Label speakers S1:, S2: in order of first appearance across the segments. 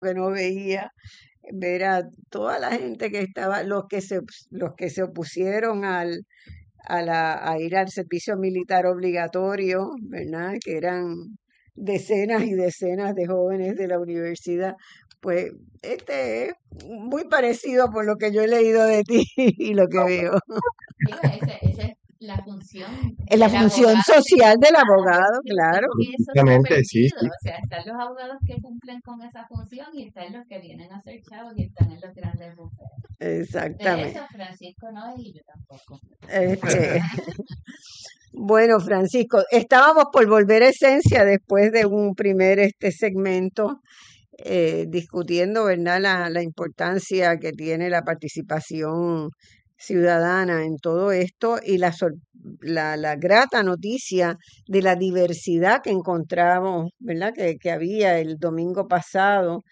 S1: que no veía, ver a toda la gente que estaba, los que se opusieron a ir al servicio militar obligatorio, ¿verdad? Que eran decenas y decenas de jóvenes de la universidad. Pues este es muy parecido por lo que yo he leído de ti y lo que veo.
S2: Digo, esa es la función
S1: En la
S2: del
S1: función
S2: abogado
S1: social del
S2: claro,
S1: abogado, claro,
S2: es que eso se ha
S3: Obviamente, sí,
S2: perdido.
S3: sí.
S2: O sea, están los abogados que cumplen con esa función y están los que vienen a ser chavos y están en los grandes bufetes. De eso
S1: exactamente.
S2: Francisco no es y yo tampoco.
S1: Este, bueno, Francisco, estábamos por volver a esencia después de un primer segmento discutiendo, ¿verdad?, la importancia que tiene la participación ciudadana en todo esto y la grata noticia de la diversidad que encontramos, ¿verdad?, que había el domingo pasado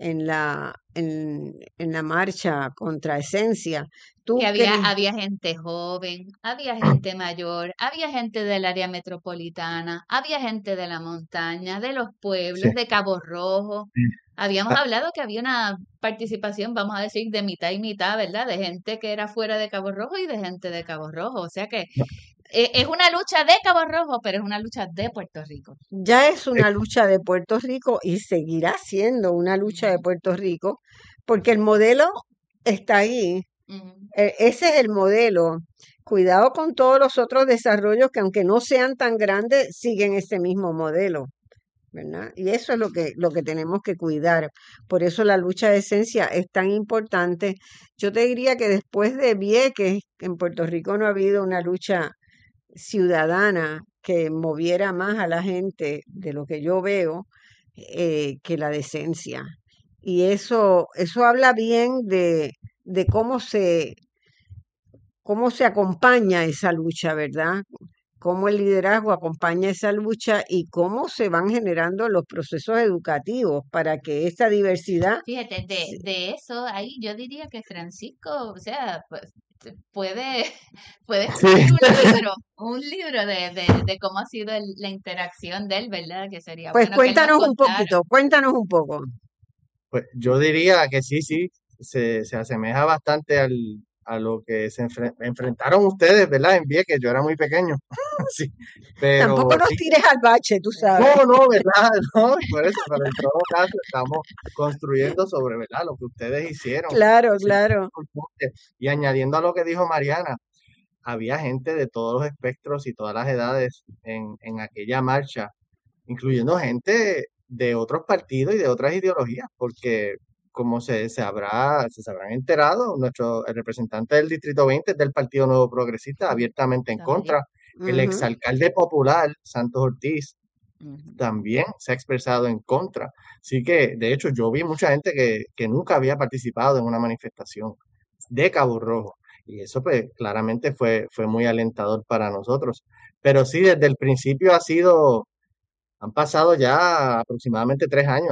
S1: en la marcha contra Esencia.
S2: Que
S1: Tú
S2: había,
S1: que
S2: había gente joven, había gente mayor, había gente del área metropolitana, había gente de la montaña, de los
S3: Sí.
S2: pueblos, de Cabo Rojo. Habíamos
S3: Ah,
S2: hablado que había una participación, vamos a decir, de mitad y mitad, ¿verdad? De gente que era fuera de Cabo Rojo y de gente de Cabo Rojo. O sea que es una lucha de Cabo Rojo, pero es una lucha de Puerto Rico.
S1: ya es una lucha de Puerto Rico y seguirá siendo una lucha de
S2: Ujú,
S1: Puerto Rico porque el modelo está ahí.
S2: ujú.
S1: Ese es el modelo. Cuidado con todos los otros desarrollos que aunque no sean tan grandes, siguen ese mismo modelo, ¿verdad? Y eso es lo que tenemos que cuidar. Por eso la lucha de esencia es tan importante. Yo te diría que después de Vieques, en Puerto Rico no ha habido una lucha ciudadana que moviera más a la gente de lo que yo veo que la decencia. Y eso habla bien de cómo se acompaña esa lucha, ¿verdad? Cómo el liderazgo acompaña esa lucha y cómo se van generando los procesos educativos para que esa diversidad...
S2: Fíjate, de eso, ahí yo diría que Francisco, o sea, pues, puede, puede
S3: sí.
S2: escribir un libro de cómo ha sido la interacción de él, ¿verdad? Que sería
S1: Pues
S2: bueno que él nos
S1: cuéntanos un
S2: contara.
S1: poquito, cuéntanos un poco.
S3: Pues yo diría que sí, sí, se asemeja bastante a lo que enfrentaron ustedes, ¿verdad? En Vieques, yo era muy pequeño, sí,
S1: Tampoco
S3: pero
S1: nos
S3: sí,
S1: tires al bache, tú sabes.
S3: no, no, ¿verdad? No, y por eso, pero en todo caso estamos construyendo sobre, ¿verdad? Lo que ustedes hicieron.
S1: Claro,
S3: Sí,
S1: claro.
S3: y añadiendo a lo que dijo Mariana, había gente de todos los espectros y todas las edades en aquella marcha, incluyendo gente de otros partidos y de otras ideologías, porque como se sabrán enterado, el representante del Distrito 20 es del Partido Nuevo Progresista, abiertamente en
S2: Todavía.
S3: contra. El
S1: Ujú.
S3: exalcalde popular, Santos Ortiz,
S2: Ujú.
S3: también se ha expresado en contra. Así que, de hecho, yo vi mucha gente que nunca había participado en una manifestación de Cabo Rojo. Y eso, pues, claramente fue muy alentador para nosotros. Pero sí, desde el principio han pasado ya aproximadamente 3 años,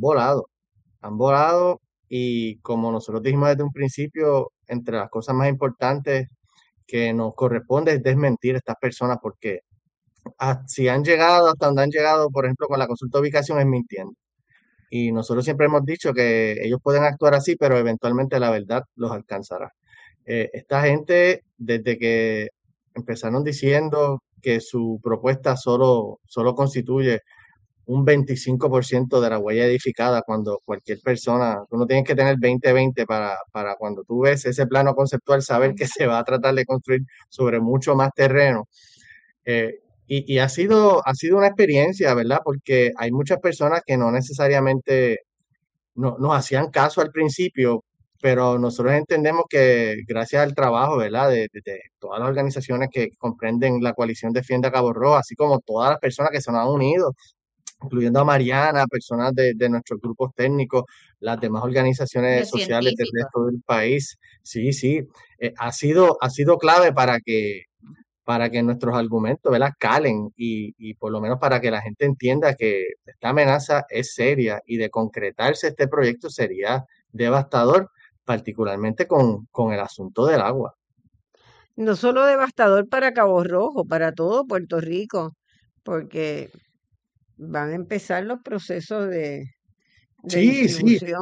S3: han volado y como nosotros dijimos desde un principio, entre las cosas más importantes que nos corresponde es desmentir a estas personas porque si han llegado hasta donde han llegado, por ejemplo, con la consulta de ubicación es mintiendo. Y nosotros siempre hemos dicho que ellos pueden actuar así, pero eventualmente la verdad los alcanzará. Esta gente, desde que empezaron diciendo que su propuesta solo constituye un 25% de la huella edificada, cuando cualquier persona, tú no tienes que tener 20-20 para cuando tú ves ese plano conceptual, saber que se va a tratar de construir sobre mucho más terreno. Eh, y ha sido una experiencia, ¿verdad? Porque hay muchas personas que no necesariamente nos hacían caso al principio, pero nosotros entendemos que gracias al trabajo, ¿verdad? De todas las organizaciones que comprenden la coalición Defiende a Cabo Rojo, así como todas las personas que se nos han unido, incluyendo a Mariana, personas de nuestros grupos técnicos, las demás organizaciones
S2: Los
S3: sociales del
S2: científicos.
S3: resto del país. Sí, sí, ha sido clave para que nuestros argumentos, ¿verdad?, calen y por lo menos para que la gente entienda que esta amenaza es seria y de concretarse este proyecto sería devastador, particularmente con el asunto del agua.
S1: No solo devastador para Cabo Rojo, para todo Puerto Rico, porque van a empezar los procesos de
S3: Sí, sí,
S1: distribución.